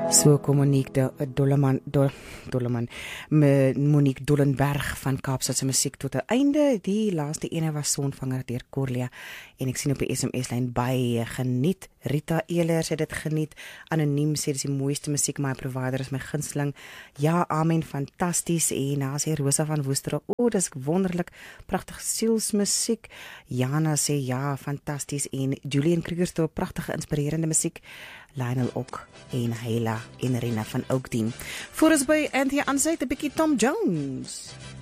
So kom Monique Dollenberg van Kaapstadse Musiek tot 'n einde. Die laaste ene was Sonvanger deur Corlia en ek sien op die SMS-lyn baie geniet. Rita Ehlers het dit geniet. Anoniem sê dis die mooiste musiek, my provider is my gunsteling. Ja, amen, fantasties. En daar sê Rosa van Woester, dis wonderlik, pragtige sielsmusiek. Jana sê ja, fantasties. En Julian Kruger sê pragtige inspirerende musiek. Lionel ook en Heila en Rina van Oakdien. Voor ons by Anthea aansluit 'n bietjie Tom Jones.